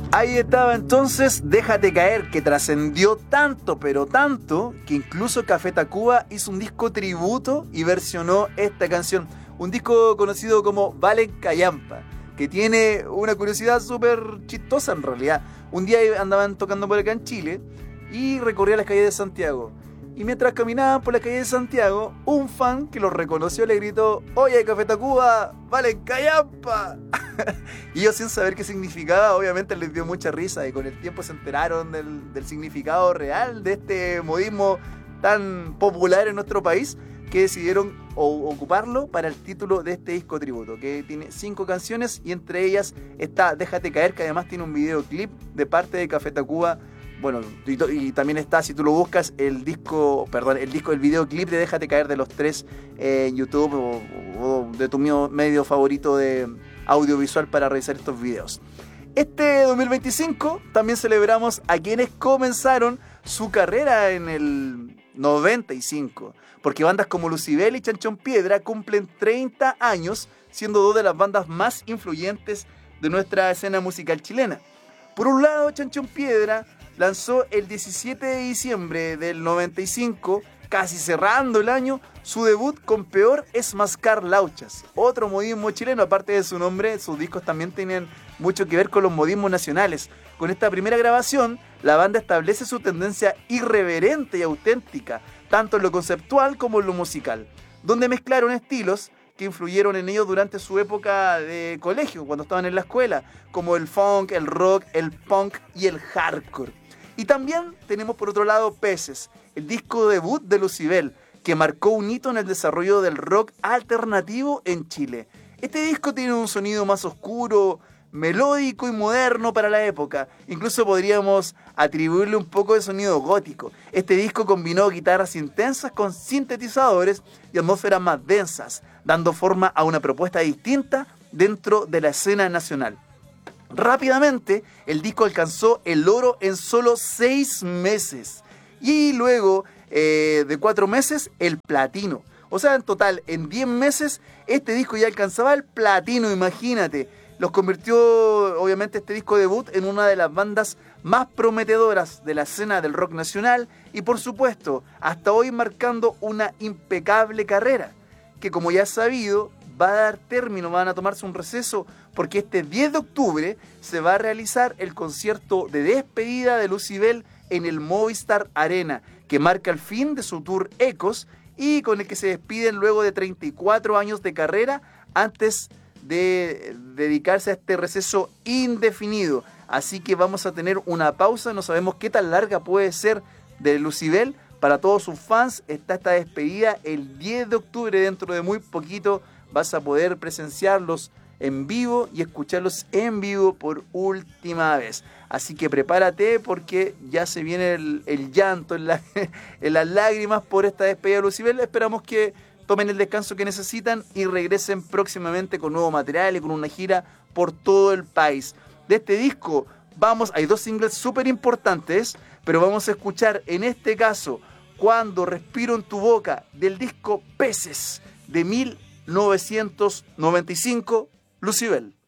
Ahí estaba entonces Déjate Caer, que trascendió tanto, pero tanto, que incluso Café Tacuba hizo un disco tributo y versionó esta canción. Un disco conocido como Valen Callampa, que tiene una curiosidad súper chistosa en realidad. Un día andaban tocando por acá en Chile y recorría las calles de Santiago. Y mientras caminaban por las calles de Santiago, un fan que los reconoció le gritó: «Oye, Café Tacuba, Valen Callampa». Y ellos, sin saber qué significaba, obviamente les dio mucha risa, y con el tiempo se enteraron del significado real de este modismo tan popular en nuestro país, que decidieron ocuparlo para el título de este disco tributo, que tiene 5 canciones, y entre ellas está Déjate Caer, que además tiene un videoclip de parte de Café Tacuba. Bueno, y también está, si tú lo buscas, el videoclip de Déjate Caer de los 3 en YouTube o de tu medio favorito de audiovisual para realizar estos videos. Este 2025 también celebramos a quienes comenzaron su carrera en el 95, porque bandas como Lucibel y Chanchón Piedra cumplen 30 años, siendo 2 de las bandas más influyentes de nuestra escena musical chilena. Por un lado, Chanchón Piedra lanzó el 17 de diciembre del 95, casi cerrando el año, su debut con Peor es Mascar Lauchas, otro modismo chileno. Aparte de su nombre, sus discos también tienen mucho que ver con los modismos nacionales. Con esta primera grabación, la banda establece su tendencia irreverente y auténtica, tanto en lo conceptual como en lo musical, donde mezclaron estilos que influyeron en ellos durante su época de colegio, cuando estaban en la escuela, como el funk, el rock, el punk y el hardcore. Y también tenemos por otro lado Peces, el disco debut de Lucibel, que marcó un hito en el desarrollo del rock alternativo en Chile. Este disco tiene un sonido más oscuro, melódico y moderno para la época. Incluso podríamos atribuirle un poco de sonido gótico. Este disco combinó guitarras intensas con sintetizadores y atmósferas más densas, dando forma a una propuesta distinta dentro de la escena nacional. Rápidamente, el disco alcanzó el oro en solo 6 meses. Y luego de 4 meses, el platino. O sea, en total, en 10 meses, este disco ya alcanzaba el platino, imagínate. Los convirtió, obviamente, este disco debut en una de las bandas más prometedoras de la escena del rock nacional y, por supuesto, hasta hoy marcando una impecable carrera, que, como ya es sabido, va a dar término, van a tomarse un receso, porque este 10 de octubre se va a realizar el concierto de despedida de Lucibel en el Movistar Arena, que marca el fin de su tour Ecos y con el que se despiden luego de 34 años de carrera antes de dedicarse a este receso indefinido. Así que vamos a tener una pausa, no sabemos qué tan larga puede ser de Lucibel. Para todos sus fans está esta despedida el 10 de octubre, dentro de muy poquito vas a poder presenciarlos en vivo y escucharlos en vivo por última vez. Así que prepárate, porque ya se viene el llanto en las lágrimas por esta despedida de Lucibel. Esperamos que tomen el descanso que necesitan y regresen próximamente con nuevo material y con una gira por todo el país. De este disco hay 2 singles súper importantes, pero vamos a escuchar en este caso Cuando respiro en tu boca, del disco Peces de 1995, Lucibel.